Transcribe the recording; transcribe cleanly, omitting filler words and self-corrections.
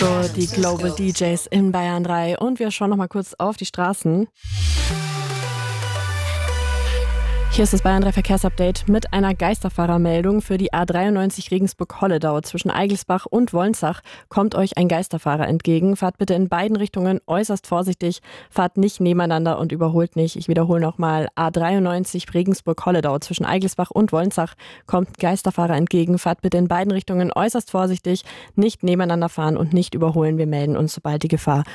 So, die Global DJs in Bayern 3 und wir schauen noch mal kurz auf die Straßen. Hier ist das Bayern 3 Verkehrsupdate mit einer Geisterfahrermeldung für die A93 Regensburg-Holledau. Zwischen Eigelsbach und Wolnzach kommt euch ein Geisterfahrer entgegen. Fahrt bitte in beiden Richtungen äußerst vorsichtig. Fahrt nicht nebeneinander und überholt nicht. Ich wiederhole nochmal. A93 Regensburg-Holledau. Zwischen Eigelsbach und Wolnzach kommt ein Geisterfahrer entgegen. Fahrt bitte in beiden Richtungen äußerst vorsichtig. Nicht nebeneinander fahren und nicht überholen. Wir melden uns, sobald die Gefahr